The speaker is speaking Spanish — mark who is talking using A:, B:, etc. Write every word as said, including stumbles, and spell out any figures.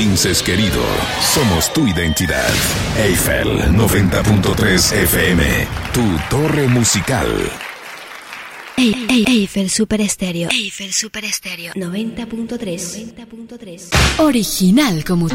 A: Princes querido, somos tu identidad. Eiffel noventa punto tres F M, tu torre musical.
B: Ey, ey, Eiffel Super Estéreo. Eiffel Super Estéreo noventa punto tres. Original como tú.